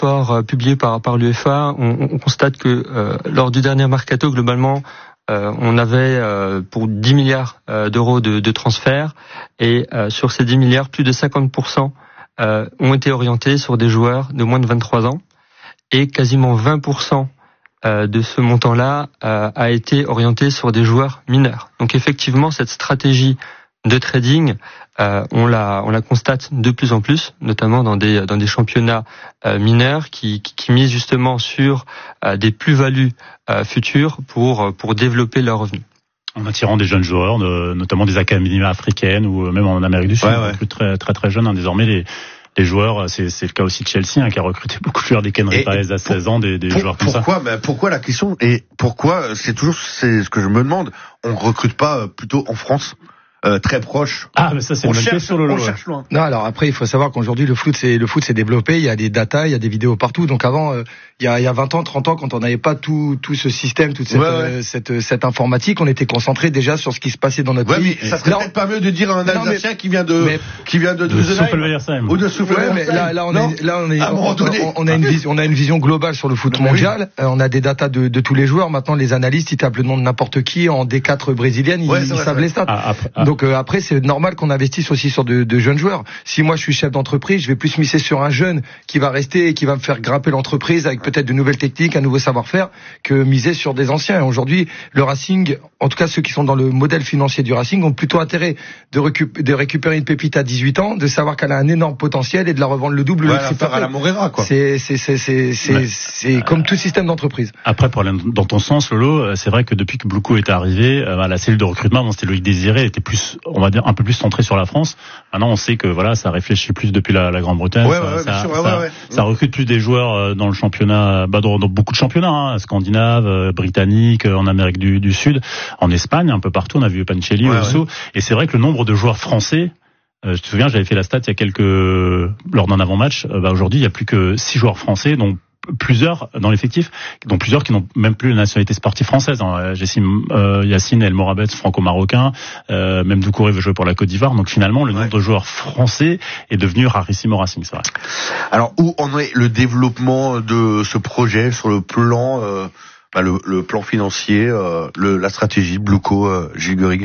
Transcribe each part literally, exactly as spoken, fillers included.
rapport euh, publié par par l'U E F A, on, on constate que euh, lors du dernier mercato, globalement, euh, on avait euh, pour dix milliards euh, d'euros de, de transferts, et euh, sur ces dix milliards, plus de cinquante pour cent euh, ont été orientés sur des joueurs de moins de vingt-trois ans, et quasiment vingt pour cent euh, de ce montant-là euh, a été orienté sur des joueurs mineurs. Donc effectivement, cette stratégie de trading, euh, on la on la constate de plus en plus, notamment dans des dans des championnats euh, mineurs qui, qui qui misent justement sur euh, des plus-values euh, futures pour pour développer leurs revenus. En attirant des jeunes joueurs, de, notamment des académies africaines ou même en Amérique du Sud, ouais, ouais. Plus très très très jeunes. Hein, désormais les les joueurs, c'est, c'est le cas aussi de Chelsea, hein, qui a recruté beaucoup de joueurs des Kenry Paez à seize ans, des, des pour, joueurs comme pourquoi, ça. Ben pourquoi la question et pourquoi c'est toujours c'est ce que je me demande. On recrute pas plutôt en France? Euh, très proche. Ah, mais ça, c'est on une bonne cherche, question, Lolo. On cherche loin. Non, alors après, il faut savoir qu'aujourd'hui, le foot, c'est, le foot s'est développé, il y a des datas, il y a des vidéos partout. Donc avant, euh, il y a, il y a vingt ans, trente ans, quand on n'avait pas tout, tout ce système, toute cette, ouais, ouais. Euh, cette, cette informatique, on était concentré déjà sur ce qui se passait dans notre ouais, pays. Mais ça serait là, peut-être pas mieux de dire à un Alsacien qui vient de, mais, qui vient de, de Souffle-Versheim. Ou de Souffle-Versheim. Ouais, mais là, là, on est, là, on est, à un moment donné. on, on a une vision, on a une vision globale sur le foot non, mondial. Oui. Euh, on a des datas de, de tous les joueurs. Maintenant, les analystes, ils tapent le nom de n'importe qui en D quatre brésilienne, ouais, ils, ils vrai, savent vrai. les stats. Ah, après, ah. Donc euh, après, c'est normal qu'on investisse aussi sur de, de jeunes joueurs. Si moi je suis chef d'entreprise, je vais plus miser sur un jeune qui va rester et qui va me faire grimper l'entreprise avec peut-être de nouvelles techniques, un nouveau savoir-faire, que miser sur des anciens. Et aujourd'hui, le Racing, en tout cas ceux qui sont dans le modèle financier du Racing, ont plutôt intérêt de, récup- de récupérer une pépite à dix-huit ans, de savoir qu'elle a un énorme potentiel et de la revendre le double. Ouais, le triple à la Moreira, quoi. C'est c'est c'est c'est c'est, ouais. c'est euh, comme tout système d'entreprise. Après, pour aller dans ton sens, Lolo, c'est vrai que depuis que Bluco est arrivé, euh, la cellule de recrutement, bon, c'était Loïc Désiré, était plus, on va dire, un peu plus centrée sur la France. Maintenant, on sait que voilà, ça réfléchit plus depuis la, la Grande-Bretagne. Ouais, ça, ouais, ça, sûr, ça, ouais, ouais. ça recrute plus des joueurs dans le championnat, bah, dans, dans beaucoup de championnats, hein, scandinaves, euh, britanniques, en Amérique du, du Sud, en Espagne, un peu partout. On a vu Pancelli, ouais, Osso. Ouais. Et c'est vrai que le nombre de joueurs français, euh, je te souviens, j'avais fait la stat il y a quelques, lors d'un avant-match. Euh, bah, aujourd'hui, il y a plus que six joueurs français, donc plusieurs dans l'effectif, dont plusieurs qui n'ont même plus la nationalité sportive française. Hein. Jessim, euh, Yacine El Morabet, franco-marocain, euh, même Doucouré veut jouer pour la Côte d'Ivoire. Donc finalement, le ouais. nombre de joueurs français est devenu rarissime au Racing, c'est vrai. Alors où en est le développement de ce projet sur le plan, euh, bah, le, le plan financier, euh, le, la stratégie Bluco, euh, Gilles Guerig?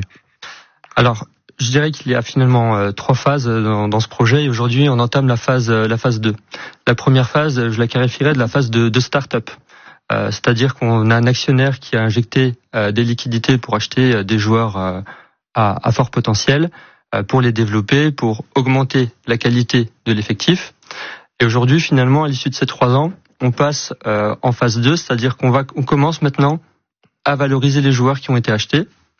Alors, je dirais qu'il y a finalement euh, trois phases dans, dans ce projet, et aujourd'hui on entame la phase euh, la phase deux. La première phase, je la qualifierais de la phase de, de start-up. Euh, c'est-à-dire qu'on a un actionnaire qui a injecté euh, des liquidités pour acheter euh, des joueurs euh, à, à fort potentiel, euh, pour les développer, pour augmenter la qualité de l'effectif. Et aujourd'hui, finalement, à l'issue de ces trois ans, on passe euh, en phase deux, c'est-à-dire qu'on va, on commence maintenant à valoriser les joueurs qui ont été achetés,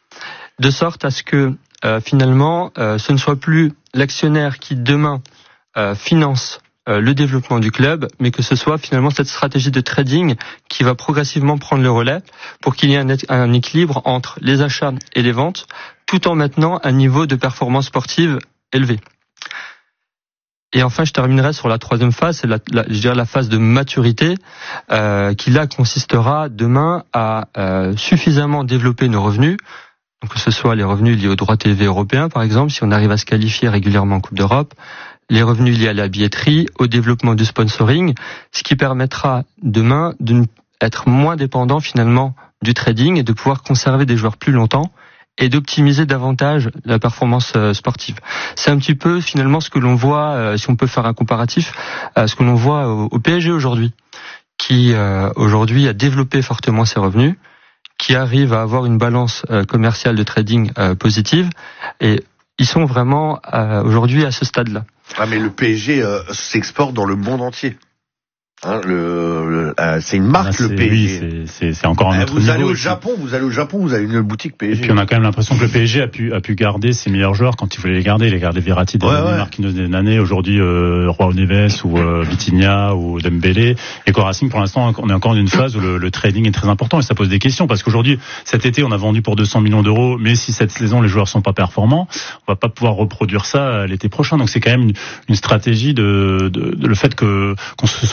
de sorte à ce que Euh, finalement, euh, ce ne soit plus l'actionnaire qui demain euh, finance euh, le développement du club, mais que ce soit finalement cette stratégie de trading qui va progressivement prendre le relais pour qu'il y ait un, un équilibre entre les achats et les ventes, tout en maintenant un niveau de performance sportive élevé. Et enfin, je terminerai sur la troisième phase, c'est la, la, je dirais la phase de maturité, euh, qui là consistera demain à euh, suffisamment développer nos revenus. Donc, que ce soit les revenus liés aux droits T V européens, par exemple, si on arrive à se qualifier régulièrement en Coupe d'Europe, les revenus liés à la billetterie, au développement du sponsoring, ce qui permettra demain d'être moins dépendant finalement du trading et de pouvoir conserver des joueurs plus longtemps et d'optimiser davantage la performance sportive. C'est un petit peu finalement ce que l'on voit, si on peut faire un comparatif, ce que l'on voit au P S G aujourd'hui, qui aujourd'hui a développé fortement ses revenus, qui arrivent à avoir une balance euh, commerciale de trading euh, positive, et ils sont vraiment euh, aujourd'hui à ce stade-là. Ah mais le P S G euh, s'exporte dans le monde entier. Hein, le, le euh, c'est une marque, là, le P S G. Oui, c'est, c'est, c'est encore un euh, autre vous niveau. Allez au Japon, vous allez au Japon, vous avez une boutique P S G. Et puis on a quand même l'impression que le P S G a pu a pu garder ses meilleurs joueurs quand il voulait les garder. Il a gardé Verratti, ouais, ouais. Marquinhos des années, aujourd'hui euh, Roi Neves ou euh, Vitinha ou Dembélé. Et qu'au Racing, pour l'instant, on est encore dans une phase où le, le trading est très important et ça pose des questions parce qu'aujourd'hui, cet été, on a vendu pour deux cents millions d'euros, mais si cette saison les joueurs sont pas performants, on va pas pouvoir reproduire ça l'été prochain. Donc c'est quand même une, une stratégie de, de, de le fait que qu'on se soit autant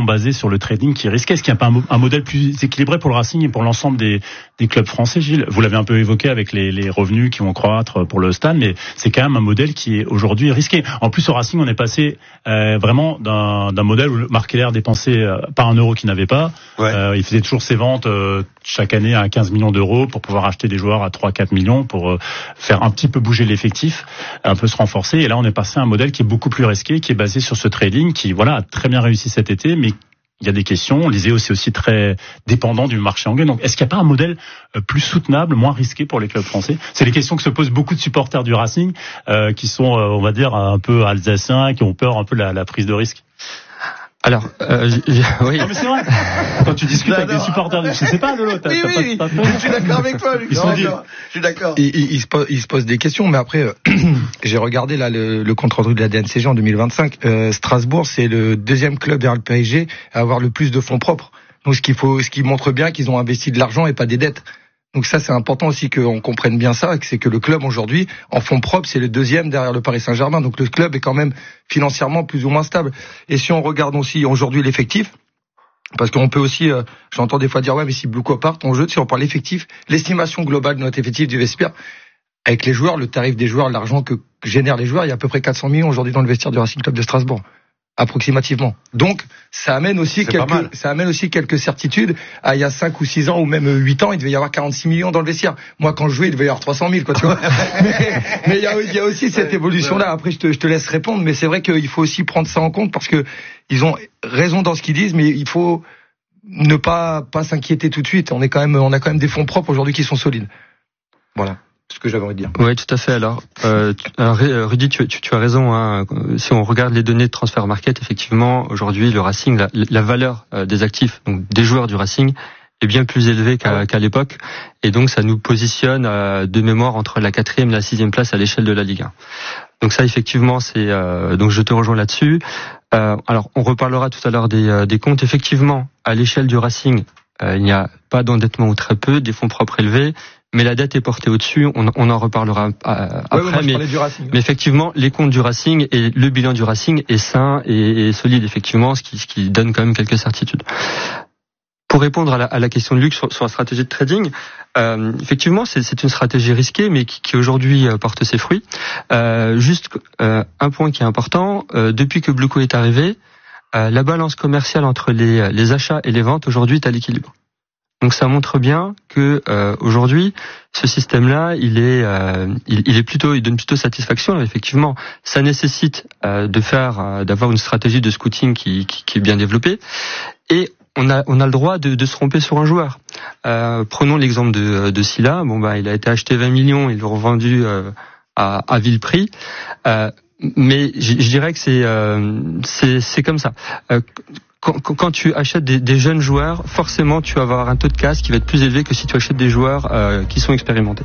vraiment basé sur le trading qui est risqué. Est-ce qu'il n'y a pas un, un modèle plus équilibré pour le Racing et pour l'ensemble des, des clubs français, Gilles? Vous l'avez un peu évoqué avec les, les revenus qui vont croître pour le stade, mais c'est quand même un modèle qui est aujourd'hui risqué. En plus, au Racing, on est passé euh, vraiment d'un, d'un modèle où Marc Keller dépensait euh, pas un euro qu'il n'avait pas. Ouais. Euh, il faisait toujours ses ventes euh, chaque année à quinze millions d'euros pour pouvoir acheter des joueurs à trois quatre millions pour euh, faire un petit peu bouger l'effectif, un peu se renforcer. Et là, on est passé à un modèle qui est beaucoup plus risqué, qui est basé sur ce trading, qui voilà a très bien réussi cet été, mais il y a des questions. L'I S E O, c'est aussi très dépendant du marché anglais. Donc, est-ce qu'il n'y a pas un modèle plus soutenable, moins risqué pour les clubs français? C'est les questions que se posent beaucoup de supporters du Racing, euh, qui sont, euh, on va dire, un peu alsaciens, qui ont peur un peu de la, la prise de risque. Alors, euh, j'ai, oui. Non mais c'est vrai. Quand tu discutes avec des supporters, je sais pas, Lolo, t'as, oui, t'as oui, pas, oui. Je suis d'accord avec toi. Ils non, sont non, je suis d'accord. Ils, ils, ils, se posent, ils se posent des questions, mais après, euh, j'ai regardé là le, le compte rendu de la D N C G en deux mille vingt-cinq. Euh, Strasbourg, c'est le deuxième club derrière le P S G à avoir le plus de fonds propres. Donc, ce qu'il faut, ce qui montre bien qu'ils ont investi de l'argent et pas des dettes. Donc ça, c'est important aussi qu'on comprenne bien ça, c'est que le club aujourd'hui, en fonds propres, c'est le deuxième derrière le Paris Saint-Germain. Donc le club est quand même financièrement plus ou moins stable. Et si on regarde aussi aujourd'hui l'effectif, parce qu'on peut aussi, euh, j'entends des fois dire ouais, mais si Blue part, on jeu, si on parle l'effectif, l'estimation globale de notre effectif du vestiaire, avec les joueurs, le tarif des joueurs, l'argent que génèrent les joueurs, il y a à peu près quatre cents millions aujourd'hui dans le vestiaire du Racing Club de Strasbourg. Approximativement. Donc, ça amène aussi c'est quelques, ça amène aussi quelques certitudes. Ah, il y a cinq ou six ans ou même huit ans, il devait y avoir quarante-six millions dans le vestiaire. Moi, quand je jouais, il devait y avoir trois cent mille, quoi, tu vois. mais, mais il y a, il y a aussi cette évolution-là. Après, je te, je te laisse répondre, mais c'est vrai qu'il faut aussi prendre ça en compte parce que ils ont raison dans ce qu'ils disent, mais il faut ne pas, pas s'inquiéter tout de suite. On est quand même, on a quand même des fonds propres aujourd'hui qui sont solides. Voilà. Ce que j'avais envie de dire. Oui, tout à fait. Alors, euh, alors Rudy, tu, tu, tu as raison. Hein. Si on regarde les données de transfert market, effectivement, aujourd'hui, le Racing, la, la valeur des actifs, donc des joueurs du Racing, est bien plus élevée qu'à, ouais. qu'à l'époque, et donc ça nous positionne euh, de mémoire entre la quatrième et la sixième place à l'échelle de la Ligue un. Donc ça, effectivement, c'est euh, donc je te rejoins là-dessus. Euh, alors, on reparlera tout à l'heure des, euh, des comptes. Effectivement, à l'échelle du Racing, euh, il n'y a pas d'endettement ou très peu, des fonds propres élevés. Mais la dette est portée au-dessus, on, on en reparlera euh, après, ouais, ouais, mais, mais effectivement, les comptes du Racing et le bilan du Racing est sain et, et solide, effectivement, ce qui, ce qui donne quand même quelques certitudes. Pour répondre à la, à la question de Luc sur, sur la stratégie de trading, euh, effectivement, c'est, c'est une stratégie risquée, mais qui, qui aujourd'hui porte ses fruits. Euh, juste euh, un point qui est important, euh, depuis que Blueco est arrivé, euh, la balance commerciale entre les, les achats et les ventes aujourd'hui est à l'équilibre. Donc ça montre bien que euh, aujourd'hui ce système-là, il est, euh, il, il est plutôt, il donne plutôt satisfaction. Alors, effectivement, ça nécessite euh, de faire, euh, d'avoir une stratégie de scouting qui, qui, qui est bien développée, et on a, on a le droit de, de se tromper sur un joueur. Euh, prenons l'exemple de, de Silla. Bon bah, il a été acheté vingt millions, il est revendu euh, à, à vil prix. Euh, mais je, je dirais que c'est, euh, c'est, c'est comme ça. Euh, Quand, quand tu achètes des, des jeunes joueurs, forcément tu vas avoir un taux de casse qui va être plus élevé que si tu achètes des joueurs euh, qui sont expérimentés.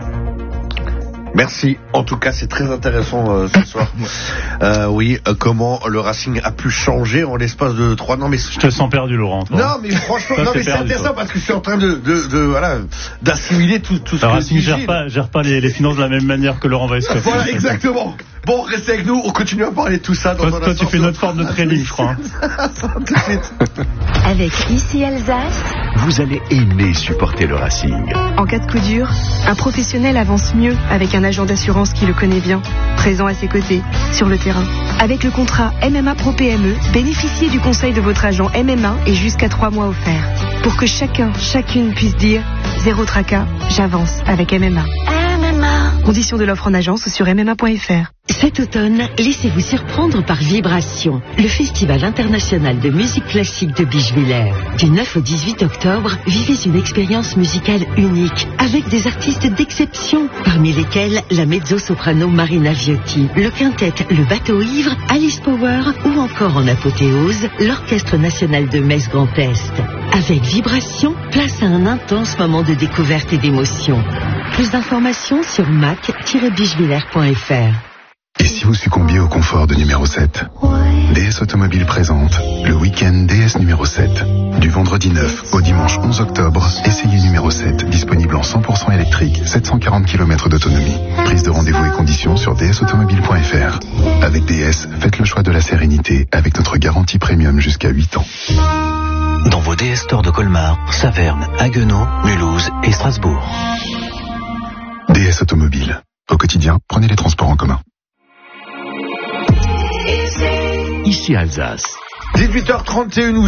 Merci. En tout cas, c'est très intéressant euh, ce soir. Euh, oui, euh, comment le Racing a pu changer en l'espace de trois ans. Mais je te sens perdu, Laurent. Toi. Non, mais franchement, non, mais c'est perdu, intéressant toi. Parce que je suis en train de, de, de voilà, d'assimiler tout, tout ce le que Racing gère pas, gère pas les, les finances de la même manière que Laurent Weisskopf. Voilà, exactement. Bon, restez avec nous, on continue à parler de tout ça. Dans toi, toi tu fais notre forme de trading, je crois. Tout de suite. Avec Ici Alsace, vous allez aimer supporter le Racing. En cas de coup dur, un professionnel avance mieux avec un agent d'assurance qui le connaît bien, présent à ses côtés, sur le terrain. Avec le contrat M M A Pro P M E, bénéficiez du conseil de votre agent M M A et jusqu'à trois mois offerts. Pour que chacun, chacune puisse dire zéro tracas, j'avance avec M M A. M M A. Conditions de l'offre en agence ou sur m m a point f r. Cet automne, laissez-vous surprendre par Vibration, le festival international de musique classique de Bischwiller. Du neuf au dix-huit octobre, vivez une expérience musicale unique, avec des artistes d'exception, parmi lesquels la mezzo-soprano Marina Viotti, le quintet Le Bateau Ivre, Alice Power ou encore en apothéose, l'Orchestre National de Metz Grand Est. Avec Vibration, place à un intense moment de découverte et d'émotion. Plus d'informations sur mac tiret bischwiller point f r. Et si vous succombiez au confort de numéro sept ? D S Automobile présente le week-end D S numéro sept. Du vendredi neuf au dimanche onze octobre, essayez numéro sept, disponible en cent pour cent électrique, sept cent quarante kilomètres d'autonomie. Prise de rendez-vous et conditions sur d s automobile point f r. Avec D S, faites le choix de la sérénité avec notre garantie premium jusqu'à huit ans. Dans vos D S Stores de Colmar, Saverne, Haguenau, Mulhouse et Strasbourg. D S Automobile. Au quotidien, prenez les transports en commun. Ici Alsace. dix-huit heures trente et une.